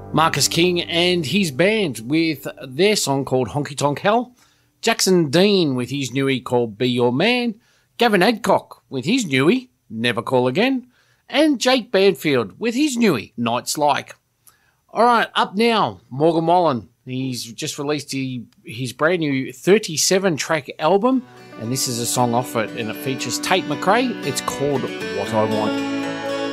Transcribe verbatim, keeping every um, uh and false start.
Marcus King and his band with their song called Honky Tonk Hell. Jackson Dean with his newie called Be Your Man. Gavin Adcock with his newie, Never Call Again. And Jake Banfield with his newie, Nights Like. All right, up now, Morgan Wallen. He's just released he, his brand new thirty-seven track album, and this is a song off it, and it features Tate McRae. It's called What I Want.